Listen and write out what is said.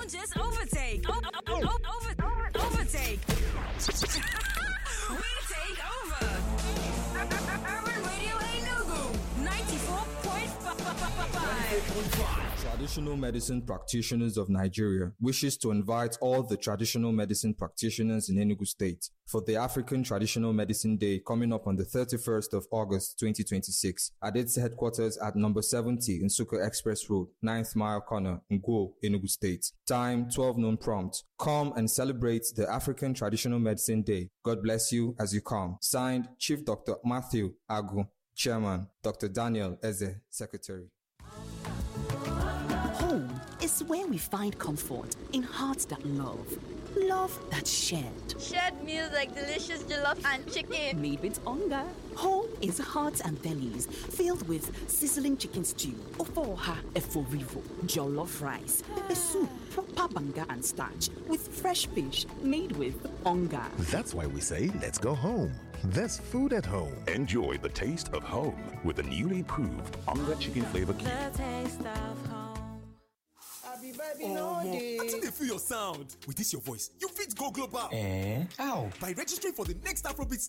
Don't just overtake. Overtake. We take over. Urban Radio Enugu 94.5. Traditional Medicine Practitioners of Nigeria wishes to invite all the traditional medicine practitioners in Enugu State for the African Traditional Medicine Day coming up on the 31st of August 2026 at its headquarters at number 70 in Suka Express Road, 9th Mile Corner, Ngwo, Enugu State. Time 12 noon prompt. Come and celebrate the African Traditional Medicine Day. God bless you as you come. Signed, Chief Dr. Matthew Agu, Chairman, Dr. Daniel Eze, Secretary. Home is where we find comfort in hearts that love. Love that's shared. Shared meals like delicious jollof and chicken. Made with hunger. Home is hearts and bellies filled with sizzling chicken stew, ofoha eforivo, jollof rice, pepper soup, proper banga and starch, with fresh fish made with hunger. That's why we say, let's go home. There's food at home. Enjoy the taste of home with the newly improved Onga Chicken Flavor Cube. The taste of home. I think they feel your sound. With this your voice, you fit go global. How? By registering for the next Afrobeat